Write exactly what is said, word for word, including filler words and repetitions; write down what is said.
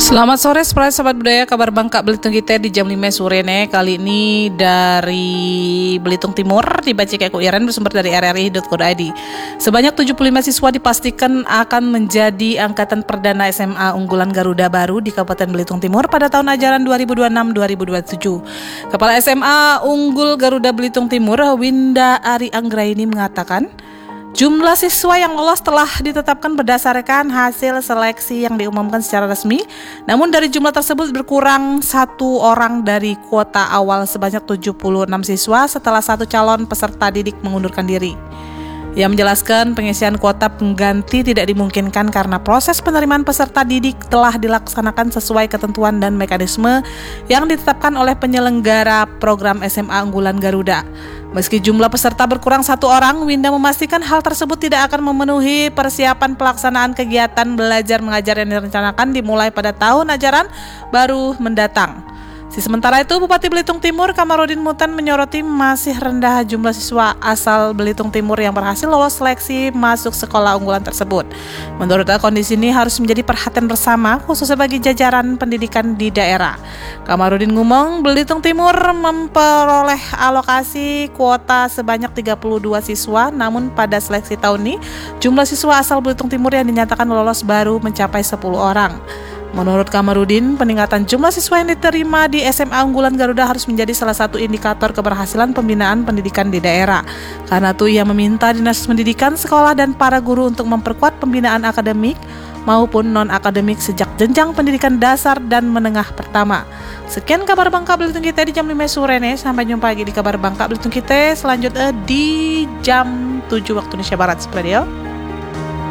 Selamat sore sahabat budaya, kabar Bangka Belitung kita di jam lima sore nih. Kali ini dari Belitung Timur dibaca kayak Iren bersumber dari r r i dot co dot i d. Sebanyak tujuh puluh lima siswa dipastikan akan menjadi angkatan perdana S M A unggulan Garuda baru di Kabupaten Belitung Timur pada tahun ajaran dua ribu dua puluh enam dua ribu dua puluh tujuh. Kepala S M A Unggul Garuda Belitung Timur, Winda Ari Anggraini mengatakan, jumlah siswa yang lolos telah ditetapkan berdasarkan hasil seleksi yang diumumkan secara resmi. Namun dari jumlah tersebut berkurang satu orang dari kuota awal sebanyak tujuh puluh enam siswa setelah satu calon peserta didik mengundurkan diri. Ia menjelaskan pengisian kuota pengganti tidak dimungkinkan karena proses penerimaan peserta didik telah dilaksanakan sesuai ketentuan dan mekanisme yang ditetapkan oleh penyelenggara program S M A Unggulan Garuda. Meski jumlah peserta berkurang satu orang, Winda memastikan hal tersebut tidak akan memenuhi persiapan pelaksanaan kegiatan belajar mengajar yang direncanakan dimulai pada tahun ajaran baru mendatang. Di sementara itu, Bupati Belitung Timur Kamarudin Mutan menyoroti masih rendah jumlah siswa asal Belitung Timur yang berhasil lolos seleksi masuk sekolah unggulan tersebut. Menurutnya kondisi ini harus menjadi perhatian bersama khususnya bagi jajaran pendidikan di daerah. Kamarudin ngomong Belitung Timur memperoleh alokasi kuota sebanyak tiga puluh dua siswa, namun pada seleksi tahun ini jumlah siswa asal Belitung Timur yang dinyatakan lolos baru mencapai sepuluh orang. Menurut Kamarudin, peningkatan jumlah siswa yang diterima di S M A Unggulan Garuda harus menjadi salah satu indikator keberhasilan pembinaan pendidikan di daerah. Karena itu ia meminta Dinas Pendidikan, sekolah, dan para guru untuk memperkuat pembinaan akademik maupun non-akademik sejak jenjang pendidikan dasar dan menengah pertama. Sekian kabar Bangka Belitung kita di jam lima sore nih. Sampai jumpa lagi di kabar Bangka Belitung kita selanjutnya di jam tujuh waktu Indonesia Barat. Radio.